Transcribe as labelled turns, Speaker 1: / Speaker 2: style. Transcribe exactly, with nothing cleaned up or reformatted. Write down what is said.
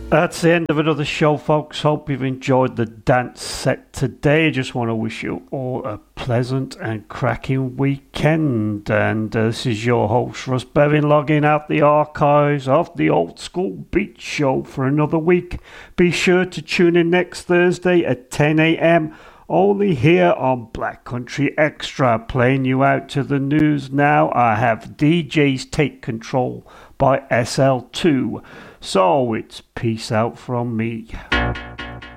Speaker 1: That's the end of another show, folks. Hope you've enjoyed the dance set today. Just want to wish you all a pleasant and cracking weekend. And uh, this is your host, Russ Bevan, logging out the archives of the Old School Beat Show for another week. Be sure to tune in next Thursday at ten a.m. only here on Black Country Extra. Playing you out to the news now, I have D Js Take Control by S L two. So it's peace out from me.